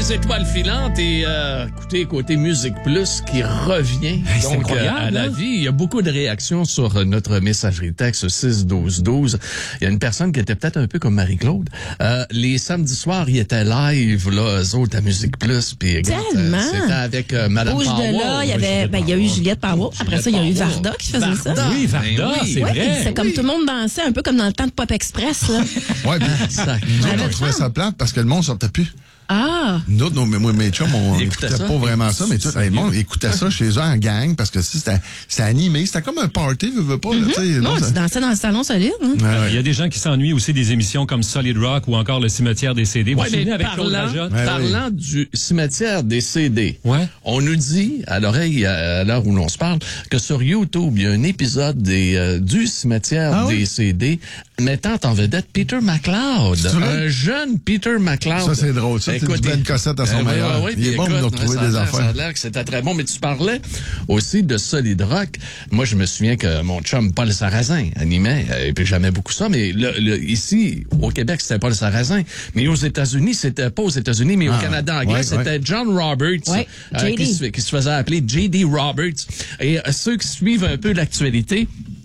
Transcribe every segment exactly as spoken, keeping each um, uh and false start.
les étoiles filantes et euh, écoutez, côté Musique Plus qui revient Hey, c'est donc incroyable, euh, à la hein? vie. Il y a beaucoup de réactions sur notre messagerie texte six douze douze. Il y a une personne qui était peut-être un peu comme Marie-Claude. Euh, les samedis soirs, il était live, là, eux autres à Musique Plus. Puis, regarde, Tellement. euh, c'était avec euh, Madame Bouge Power. de là, il y avait, ben, il y a eu Juliette Power. Après ça, il y a eu Varda qui faisait ça. Varda. Oui, Varda, Ben oui. c'est Oui, vrai. c'est comme tout le monde dansait, un peu comme dans le temps de Pop Express, là. Ouais, puis Exact. nous autres, avait on trouvait fun. ça plate parce que le monde sortait plus. Ah! Nous autres, nos, moi, mes chums, on Ils écoutait écoutaient ça? pas vraiment ça, mais tout, le monde écoutait ça chez eux en gang parce que si, c'était, c'était animé, c'était comme un party, veux, veux pas, là, tu sais. Non, non, tu ça- dansais dans le salon solide, hein? Ouais, ouais. Il y a des gens qui s'ennuient aussi des émissions comme Solid Rock ou encore Le Cimetière des C D. Vous Ouais, vous souvenez mais avec Claude parlant, Lajotte? Ouais, parlant du cimetière des C D, Ouais. on nous dit à l'oreille, à l'heure où l'on se parle, que sur YouTube, il y a un épisode des, euh, du cimetière Ah des oui? C D mettant en vedette Peter McLeod. vrai? Un jeune Peter McLeod. Ça, c'est drôle. Ça, c'est du Ben Cossette à son euh, ouais, meilleur. ouais, ouais, Il est puis bon pour nous écoute, retrouver ça a des l'air- affaires. Ça a l'air que c'était très bon, mais tu parlais aussi de Solid Rock. Moi, je me souviens que mon chum Paul Sarrazin animait, euh, et puis j'aimais beaucoup ça, mais le, le- ici, au Québec, c'était Paul Sarrazin. Mais aux États-Unis, c'était pas aux États-Unis, mais au Ah, Canada anglais, ouais, c'était ouais. John Roberts, Ouais, euh, J D. qui, se, qui se faisait appeler J D Roberts. Et euh, ceux qui suivent un peu l'actualité,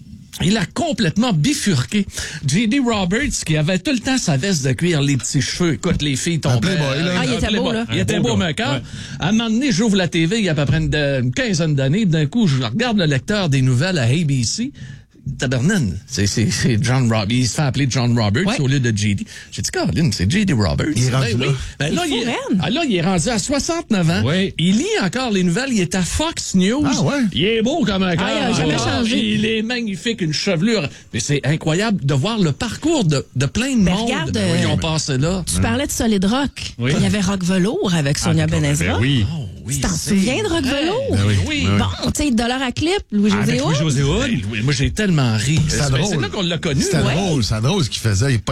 il a complètement bifurqué. J D Roberts, qui avait tout le temps sa veste de cuir, les petits cheveux. Écoute, les filles tombaient. Playboy, là. Ah, il Un était beau, Playboy. là. Il Un était beau beau, gars. mais quand, Ouais. à un moment donné, j'ouvre la T V, il y a à peu près une, une quinzaine d'années, d'un coup, je regarde le lecteur des nouvelles à A B C. Tabernan, c'est, c'est, c'est John Roberts. Il se fait appeler John Roberts Ouais. au lieu de J D. J'ai dit, Caroline, c'est J D Roberts. Il est Ben rendu oui. là. Ben là, Il est il est, fou, raide. ah, là, il est rendu à soixante-neuf ans. Oui. Il lit encore les nouvelles. Il est à Fox News. Ah ouais? Il est beau comme un Ah, il a cœur. jamais Ah, changé. Il est magnifique, une chevelure. Mais c'est incroyable de voir le parcours de, de plein de Ben, monde regarde, qui euh, ont passé là. Tu parlais de Solid Rock. Oui. Il y avait Rock Velours avec Sonia Ben Benezra. oui. Oh, oui, Tu t'en c'est souviens de Rock vrai. Velours? Ben oui. oui. Bon, tu sais, dollar à clip, Louis-José Avec Hood. Louis-José Hood. Hey, Louis, moi, j'ai tellement ri. C'était C'est drôle. c'est là qu'on l'a connu. C'était ouais. drôle, c'était drôle ce qu'il faisait. Il